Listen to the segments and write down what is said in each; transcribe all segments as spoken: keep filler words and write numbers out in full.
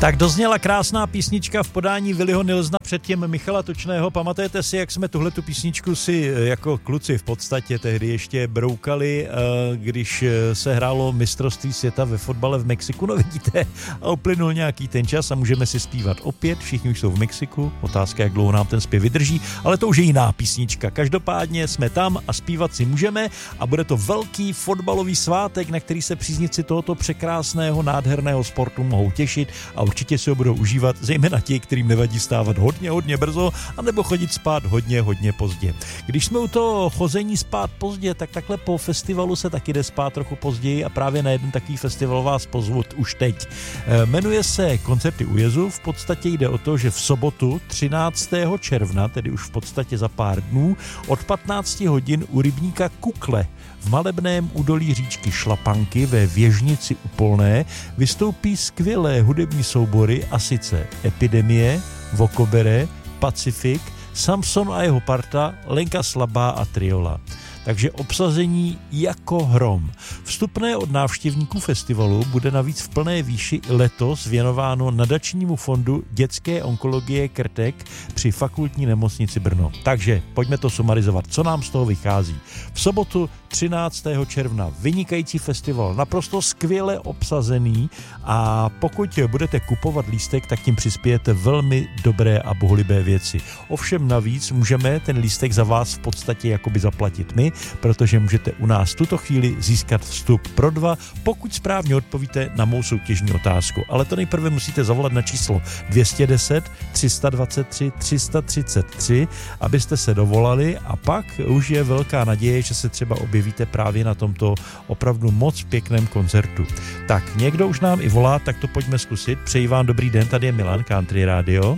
Tak dozněla krásná písnička v podání Willyho Nilsna, předtím Michala Tučného. Pamatujete si, jak jsme tuhletu písničku si jako kluci v podstatě tehdy ještě broukali, když se hrálo mistrovství světa ve fotbale v Mexiku? No vidíte, a uplynul nějaký ten čas a můžeme si zpívat opět. Všichni už jsou v Mexiku, otázka, jak dlouho nám ten zpěv vydrží, ale to už je jiná písnička. Každopádně jsme tam a zpívat si můžeme a bude to velký fotbalový svátek, na který se příznivci tohoto překrásného, nádherného sportu mohou těšit a určitě si ho budou užívat, zejména ti, kterým nevadí stávat hodně, hodně brzo, anebo chodit spát hodně, hodně pozdě. Když jsme u toho chození spát pozdě, tak takhle po festivalu se taky jde spát trochu později a právě na jeden takový festival vás pozvu už teď. Jmenuje se Koncerty u jezu, v podstatě jde o to, že v sobotu třináctého června, tedy už v podstatě za pár dnů, od patnácti hodin u rybníka Kukle v malebném údolí říčky Šlapanky ve Věžnici u Polné vystoupí skvělé hudební soubory a sice Epidemie, Vokobere, Pacifik, Samson a jeho parta, Lenka Slabá a Triola. Takže obsazení jako hrom. Vstupné od návštěvníků festivalu bude navíc v plné výši letos věnováno nadačnímu fondu dětské onkologie Krtek při fakultní nemocnici Brno. Takže pojďme to sumarizovat, co nám z toho vychází. V sobotu třináctého června vynikající festival, naprosto skvěle obsazený a pokud budete kupovat lístek, tak tím přispějete velmi dobré a bohulibé věci. Ovšem navíc můžeme ten lístek za vás v podstatě jakoby zaplatit my, protože můžete u nás v tuto chvíli získat vstup pro dva, pokud správně odpovíte na mou soutěžní otázku. Ale to nejprve musíte zavolat na číslo dvě stě deset, tři sta dvacet tři, tři sta třicet tři, abyste se dovolali a pak už je velká naděje, že se třeba objevíte právě na tomto opravdu moc pěkném koncertu. Tak někdo už nám i volá, tak to pojďme zkusit. Přeji vám dobrý den, tady je Milan, Country Radio.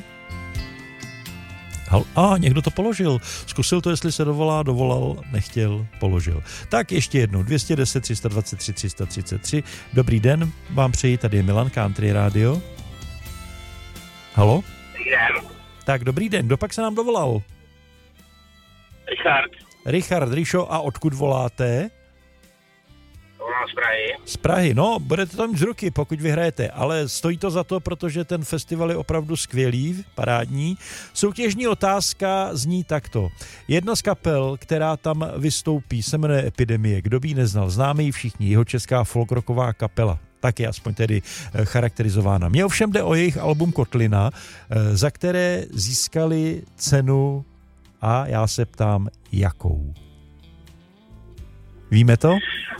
A, někdo to položil. Zkusil to, jestli se dovolá, dovolal, nechtěl, položil. Tak ještě jednou, dvě stě deset, tři sta dvacet tři, tři sta třicet tři. Dobrý den, vám přeji, tady je Milan, Country Radio. Halo? Dobrý den. Tak, dobrý den, kdo pak se nám dovolal? Richard. Richard, Rišo, a odkud voláte? Volám z Prahy. Z Prahy, no, budete to mít z ruky, pokud vyhrajete, ale stojí to za to, protože ten festival je opravdu skvělý, parádní. Soutěžní otázka zní takto. Jedna z kapel, která tam vystoupí, se jmenuje Epidemie. Kdo by ji neznal, známe ji všichni, jihočeská folkrocková kapela. Tak je aspoň tedy charakterizována. Mně ovšem jde o jejich album Kotlina, za které získali cenu a já se ptám, jakou. Víme to?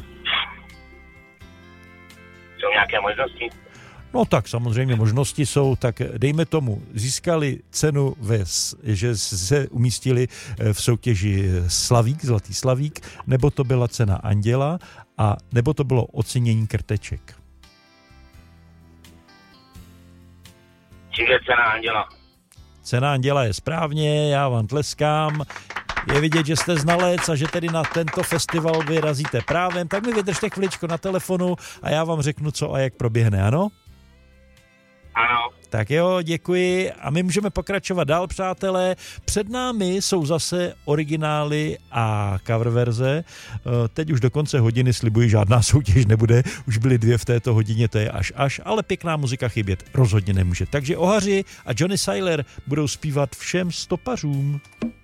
Jsou nějaké možnosti? No tak samozřejmě možnosti jsou, tak dejme tomu, získali cenu, ve, že se umístili v soutěži Slavík, Zlatý Slavík, nebo to byla cena Anděla, a nebo to bylo ocenění Krteček. Čím je cena Anděla? Cena Anděla je správně, já vám tleskám. Je vidět, že jste znalec a že tedy na tento festival vyrazíte právem, tak mi vydržte chviličku na telefonu a já vám řeknu, co a jak proběhne, ano? Ano. Tak jo, děkuji a my můžeme pokračovat dál, přátelé. Před námi jsou zase originály a cover verze. Teď už do konce hodiny slibuji, žádná soutěž nebude. Už byly dvě v této hodině, to je až až, ale pěkná muzika chybět rozhodně nemůže. Takže Ohaři a Johnny Syler budou zpívat všem stopařům.